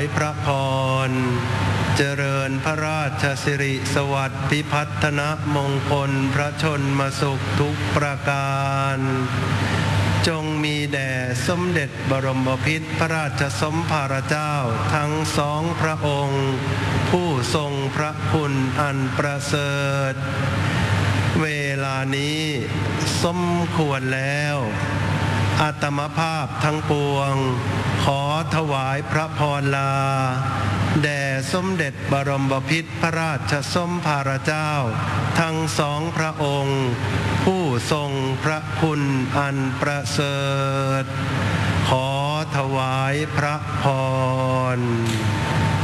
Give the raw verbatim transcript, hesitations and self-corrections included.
พระพรเจริญพระราชสิริสวัสดิ์พิพัฒนมงคลพระชนมสุขทุกประการจงมีแด่สมเด็จบรมพิตรพระราชสมภารเจ้าทั้งสองพระองค์ผู้ทรงพระคุณอันประเสริฐเวลานี้สมควรแล้วอาตมภาพทั้งปวงขอถวายพระพรลาแด่สมเด็จบรมพิตรพระราชสมภารเจ้าทั้งสองพระองค์ผู้ทรงพระคุณอันประเสริฐขอถวายพระพร